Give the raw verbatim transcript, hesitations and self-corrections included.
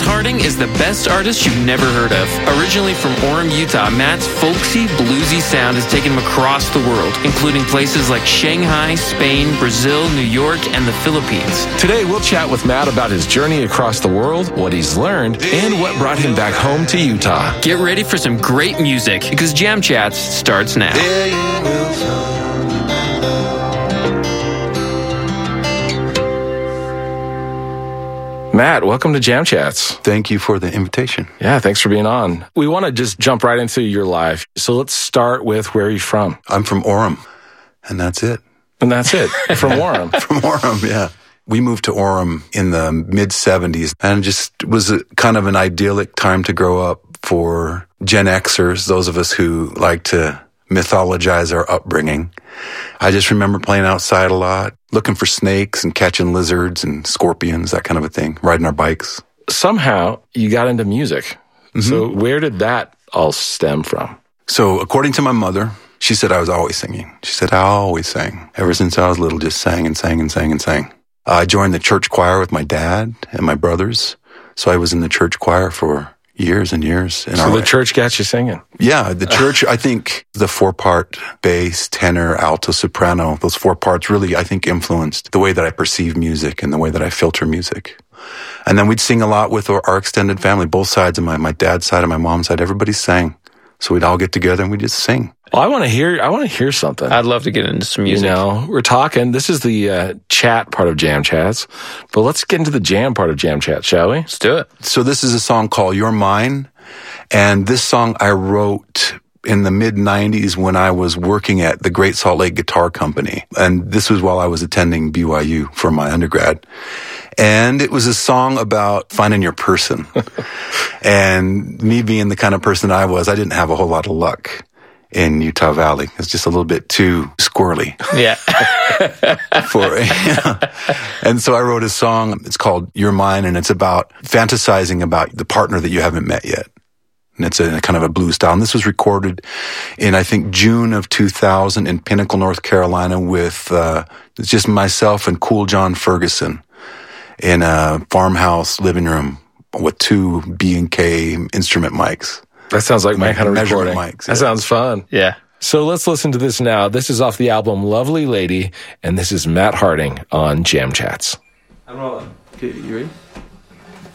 Harding is the best artist you've never heard of. Originally from Orem, Utah, Matt's folksy, bluesy sound has taken him across the world, including places like Shanghai, Spain, Brazil, New York, and the Philippines. Today, we'll chat with Matt about his journey across the world, what he's learned, and what brought him back home to Utah. Get ready for some great music, because Jam Chats starts now. There you will find. Matt, welcome to Jam Chats. Thank you for the invitation. Yeah, thanks for being on. We want to just jump right into your life. So let's start with where you're from. I'm from Orem, and that's it. And that's it, from Orem. From Orem, yeah. We moved to Orem in the mid-seventies, and it just was a, kind of an idyllic time to grow up for Gen Xers, those of us who like to mythologize our upbringing. I just remember playing outside a lot, looking for snakes and catching lizards and scorpions, that kind of a thing, riding our bikes. Somehow, you got into music. Mm-hmm. So where did that all stem from? So according to my mother, she said I was always singing. She said I always sang. Ever since I was little, just sang and sang and sang and sang. I joined the church choir with my dad and my brothers. So I was in the church choir for years and years. And so the church got you singing? Yeah, the church, I think the four-part bass, tenor, alto, soprano, those four parts really, I think, influenced the way that I perceive music and the way that I filter music. And then we'd sing a lot with our, our extended family, both sides of my, my dad's side and my mom's side. Everybody sang. So we'd all get together and we'd just sing. Well, I want to hear, I want to hear something. I'd love to get into some music. You know, we're talking, this is the uh, chat part of Jam Chats, but let's get into the jam part of Jam Chats, shall we? Let's do it. So this is a song called You're Mine. And this song I wrote in the mid nineties when I was working at the Great Salt Lake Guitar Company. And this was while I was attending B Y U for my undergrad. And it was a song about finding your person. And me being the kind of person I was, I didn't have a whole lot of luck in Utah Valley. It's just a little bit too squirrely. Yeah. for, yeah. And so I wrote a song. It's called You're Mine, and it's about fantasizing about the partner that you haven't met yet. And it's a kind of a blues style. And this was recorded in, I think, June of two thousand in Pinnacle, North Carolina with uh, it's just myself and Cool John Ferguson in a farmhouse living room with two B and K instrument mics. That sounds like my kind of recording. Mics, that yeah. sounds fun. Yeah. So let's listen to this now. This is off the album Lovely Lady, and this is Matt Harding on Jam Chats. I'm rolling. Okay, you ready?